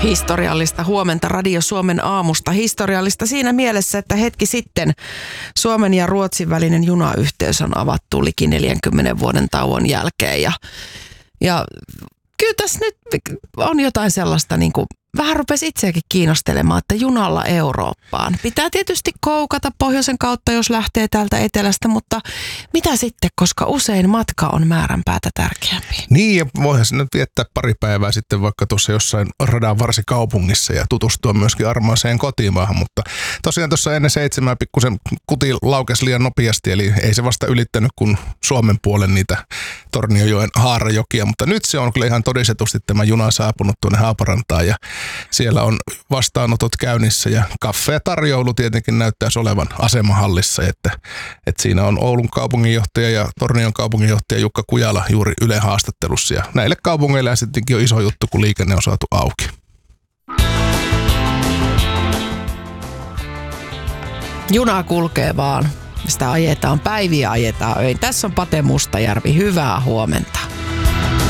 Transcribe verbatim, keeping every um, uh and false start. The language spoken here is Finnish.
Historiallista huomenta Radio Suomen aamusta. Historiallista siinä mielessä, että hetki sitten Suomen ja Ruotsin välinen junayhteys on avattu liki neljänkymmenen vuoden tauon jälkeen. Ja, ja kyllä tässä nyt on jotain sellaista, niin kuin vähän rupesi itseäkin kiinnostelemaan, että junalla Eurooppaan. Pitää tietysti koukata pohjoisen kautta, jos lähtee täältä etelästä, mutta mitä sitten, koska usein matka on määränpäätä tärkeämpi. Niin, ja voihan sinne viettää pari päivää sitten vaikka tuossa jossain radan varsikaupungissa ja tutustua myöskin armaaseen kotimaahan, mutta tosiaan tuossa ennen seitsemää pikkusen kuti laukesi liian nopeasti, eli ei se vasta ylittänyt kuin Suomen puolen niitä Tornionjoen haarajokia, mutta nyt se on kyllä ihan todistetusti tämä juna saapunut tuonne Haaparantaan ja siellä on vastaanotot käynnissä ja kaffea tarjoulu tietenkin näyttäisi olevan asemahallissa, että, että siinä on Oulun kaupunginjohtaja ja Tornion kaupunginjohtaja Jukka Kujala juuri Ylen haastattelussa ja näille kaupungeille sittenkin on iso juttu, kun liikenne on saatu auki. Juna kulkee vaan. Sitä ajetaan päiviä, ajetaan öin. Tässä on Pate Mustajärvi. Hyvää huomenta.